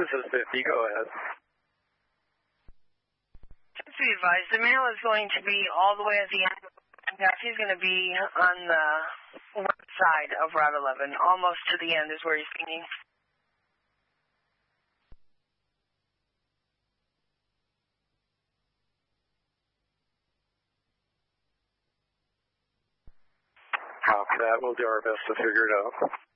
This is 50. Go ahead. Just be advised, the male is going to be all the way at the end. He's going to be on the west side of Route 11. Almost to the end is where he's singing. Copy that. We'll do our best to figure it out.